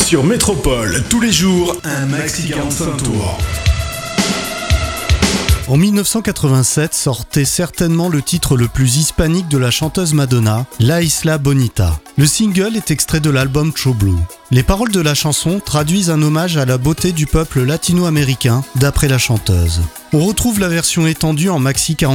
Sur Métropole, tous les jours, un maxi 45 tours. En 1987 sortait certainement le titre le plus hispanique de la chanteuse Madonna, La Isla Bonita. Le single est extrait de l'album True Blue. Les paroles de la chanson traduisent un hommage à la beauté du peuple latino-américain, d'après la chanteuse. On retrouve la version étendue en maxi 45